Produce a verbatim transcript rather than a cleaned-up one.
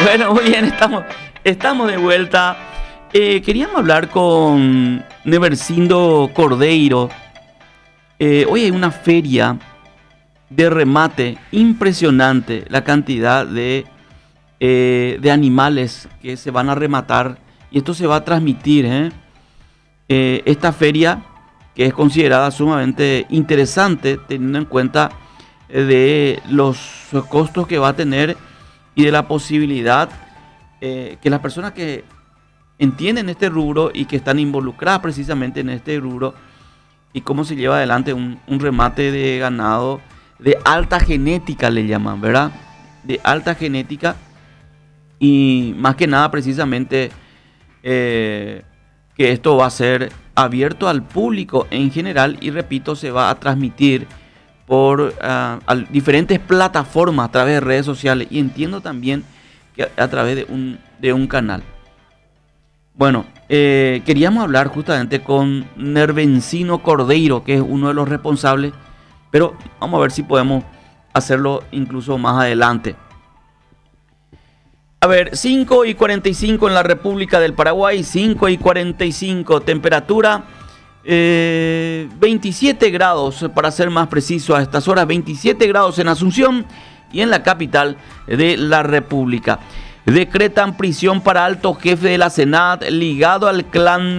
Bueno, muy bien, estamos, estamos de vuelta. Eh, queríamos hablar con Neversindo Cordeiro. Eh, hoy hay una feria de remate impresionante, la cantidad de, eh, de animales que se van a rematar y esto se va a transmitir. ¿eh? Eh, esta feria, que es considerada sumamente interesante, teniendo en cuenta eh, de los costos que va a tener y de la posibilidad eh, que las personas que entienden este rubro y que están involucradas precisamente en este rubro y cómo se lleva adelante un, un remate de ganado de alta genética, le llaman, ¿verdad? De alta genética y más que nada precisamente eh, que esto va a ser abierto al público en general y repito, se va a transmitir por uh, a diferentes plataformas a través de redes sociales y entiendo también que a, a través de un, de un canal. Bueno, eh, queríamos hablar justamente con Neversindo Cordeiro, que es uno de los responsables, pero vamos a ver si podemos hacerlo incluso más adelante. A ver, cinco y cuarenta y cinco en la República del Paraguay, cinco y cuarenta y cinco, temperatura eh, veintisiete grados, para ser más preciso a estas horas, veintisiete grados en Asunción y en la capital de la República. Decretan prisión para alto jefe de la Senat ligado al clan